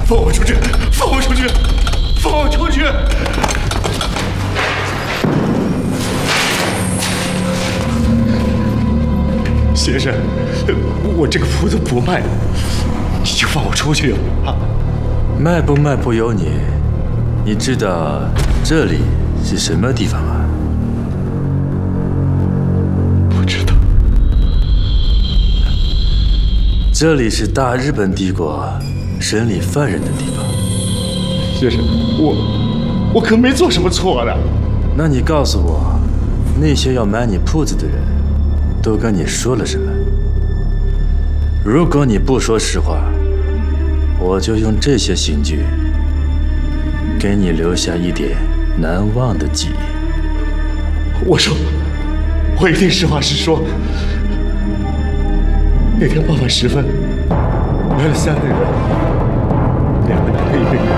放我出去！放我出去！放我出去！先生，我这个铺子不卖了，你就放我出去啊！ 卖不卖不由你。你知道这里是什么地方吗？ 不知道。 这里是大日本帝国审理犯人的地方。 先生，我可没做什么错的。 那你告诉我，那些要买你铺子的人都跟你说了什么？如果你不说实话，我就用这些刑具给你留下一点难忘的记忆。 我说，我一定实话实说。那天傍晚时分，来了3个人，2个男的，1个女的。